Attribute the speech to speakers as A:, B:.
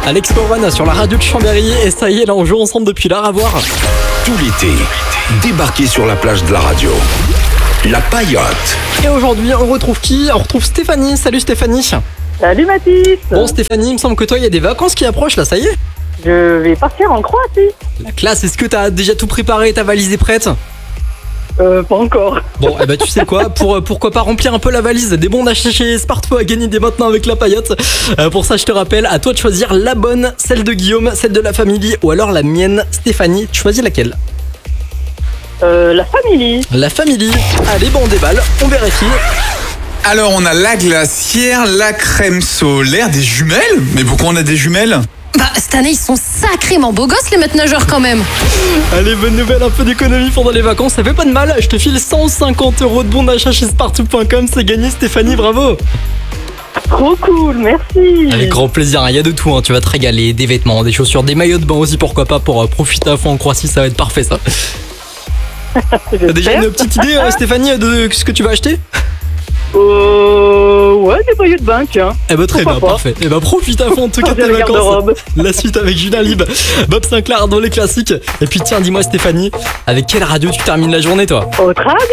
A: Alex Warren sur la radio de Chambéry. Et ça y est, là on joue ensemble depuis l'heure à voir.
B: Tout l'été, débarquez sur la plage de la radio. La Paillote.
A: Et aujourd'hui, on retrouve qui? On retrouve Stéphanie. Salut Stéphanie.
C: Salut Mathis.
A: Bon Stéphanie, il me semble que toi, il y a des vacances qui approchent là, ça y est.
C: Je vais partir en Croatie.
A: La classe, est-ce que t'as déjà tout préparé? Ta valise est prête?
C: Pas encore.
A: Bon, eh ben tu sais quoi, pourquoi pas remplir un peu la valise. Des bons d'achat chez Spartpo à gagner dès maintenant avec la Paillote. Pour ça, je te rappelle, à toi de choisir la bonne, celle de Guillaume, celle de la famille ou alors la mienne. Stéphanie, tu choisis laquelle?
C: La famille.
A: La famille. Allez, bon, on déballe, on vérifie.
D: Alors on a la glacière, la crème solaire, des jumelles. Mais pourquoi on a des jumelles?
E: Bah, cette année, ils sont sacrément beaux gosses, les maîtres nageurs, quand même.
A: Allez, bonne nouvelle, un peu d'économie pendant les vacances, ça fait pas de mal. Je te file 150 € de bon d'achat chez Spartoo.com, c'est gagné Stéphanie, bravo.
C: Trop cool, merci.
A: Avec grand plaisir, il y a de tout, hein. Tu vas te régaler, des vêtements, des chaussures, des maillots de bain aussi, pourquoi pas, pour profiter à fond en Croatie, ça va être parfait ça. T'as déjà une petite idée, Stéphanie, de ce que tu vas acheter?
C: Ouais, des maillots de bain, tiens.
A: Eh ben très bien, parfait. Eh ben profite à fond en tout cas de tes vacances.
C: Garde-robe.
A: La suite avec Julien Lib, Bob Sinclair dans les classiques. Et puis tiens, dis-moi Stéphanie, avec quelle radio tu termines la journée toi?
C: Autre radio.